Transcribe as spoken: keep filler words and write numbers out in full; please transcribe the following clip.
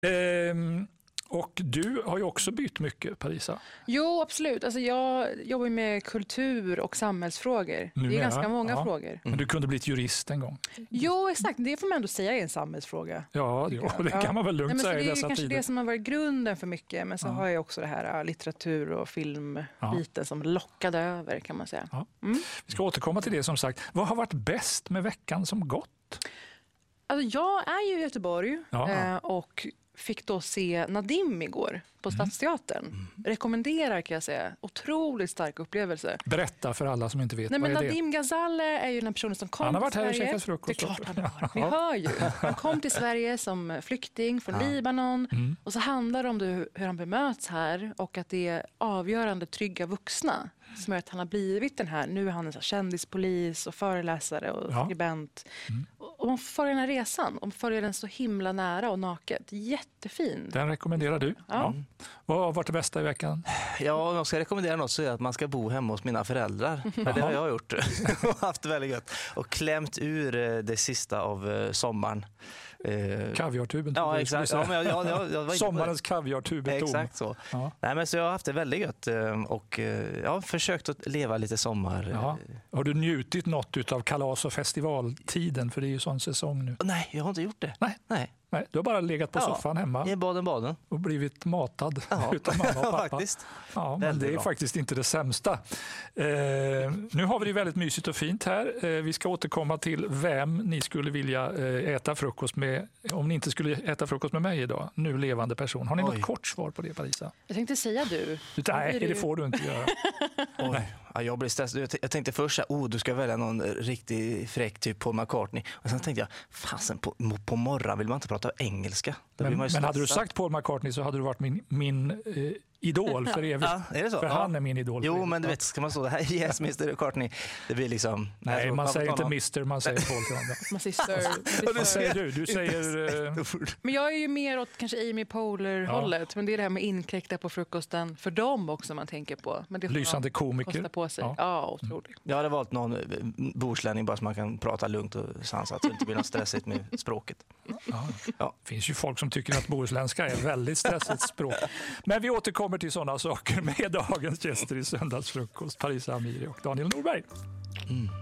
Ehm, och du har ju också bytt mycket, Parisa. Jo, absolut. Alltså jag jobbar med kultur och samhällsfrågor. Numera, det är ganska många ja. frågor. Men du kunde blivit jurist en gång. Jo, exakt. Det får man ändå säga är en samhällsfråga. Ja, det, det kan ja. man väl lugnt Nej, säga i det är dessa kanske tider. det som har varit grunden för mycket. Men så Ja. har jag också det här uh, litteratur- och filmbiten ja. som lockade över, kan man säga. Ja. Mm. Vi ska återkomma till det som sagt. Vad har varit bäst med veckan som gått? Alltså, jag är ju i Göteborg Ja. eh, och fick då se Nadim igår på Stadsteatern. Mm. Rekommenderar, kan jag säga. Otroligt stark upplevelse. Berätta för alla som inte vet. Nej, vad men är Nadim Ghazale är ju den personen som kom Han har varit till här och Sverige. käkat frukost. Det är klart han har. Vi hör ju. Han kom till Sverige som flykting från ja. Libanon. Mm. Och så handlar det om det, hur han bemöts här och att det är avgörande trygga vuxna som gör att han har blivit den här. Nu är han en sån kändispolis och föreläsare och ja. skribent. Mm. Och man följer den här resan. Och följer den så himla nära och naket. Jättefin. Den rekommenderar du. Ja. Ja. Vad har varit det bästa i veckan? Ja, om jag ska rekommendera något så är det att man ska bo hemma hos mina föräldrar. För det har jag gjort och haft väldigt gött. Och klämt ur det sista av sommaren. Kaviartuben. Ja, exakt. Ja, men jag, jag, jag var sommarens kaviartub är tom. Exakt så. Ja. Nej, men så jag har haft det väldigt gött och jag har försökt att leva lite sommar. Ja. Har du njutit något av kalas- och festivaltiden? För det är ju sån säsong nu. Nej, jag har inte gjort det. Nej. Nej. Nej, du har bara legat på ja, soffan hemma. I baden-baden. Och blivit matad ja. utan mamma och pappa. Faktiskt. Ja, men det är bra. Faktiskt inte det sämsta. Eh, nu har vi det väldigt mysigt och fint här. Eh, vi ska återkomma till vem ni skulle vilja eh, äta frukost med om ni inte skulle äta frukost med mig idag. Nu levande person. Har ni Oj. något kort svar på det, Parisa? Jag tänkte säga du. Nej, det får du inte göra. Oj. Ja, jag blev stressad. Jag tänkte först att oh, du ska välja någon riktig fräck typ Paul McCartney. Och sen tänkte jag, fasen på, på morgon vill man inte prata engelska. Men, men hade du sagt Paul McCartney så hade du varit min, min eh, idol för evigt. Ja, är det så? För ja. han är min idol. Jo, men du vet, ska man så det här yes mister McCartney. Det blir liksom nej, man, man säger inte mister, man säger Paul till andra. Man säger sir. Och det säger du, du säger eh... Men jag är ju mer åt kanske Amy Poehler hållet, ja. men det är det här med inkräkta på frukosten för dem också man tänker på. Men det lysande komiker. Kosta på sig. Ja, ja otroligt. Jag hade valt någon borslänning bara så man kan prata lugnt och sansat så det inte blir något stressigt med språket. Ja. Ja. Det finns ju folk som tycker att bohuslänska är väldigt stressigt språk. Men vi återkommer till sådana saker med dagens gäster i Söndagsfrukost, Parisa Amiri och Daniel Norberg. Mm.